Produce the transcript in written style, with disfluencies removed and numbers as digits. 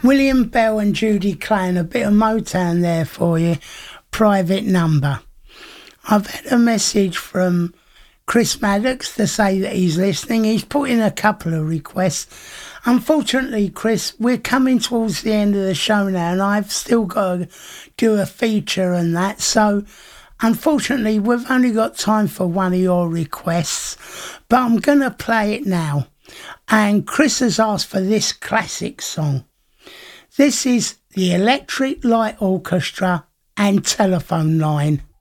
William Bell and Judy Klein, a bit of Motown there for you. Private Number. I've had a message from Chris Maddox to say that he's listening. He's put in a couple of requests. Unfortunately, Chris, we're coming towards the end of the show now, and I've still got to do a feature and that. So, unfortunately, we've only got time for one of your requests, but I'm going to play it now. And Chris has asked for this classic song. This is the Electric Light Orchestra and Telephone Line.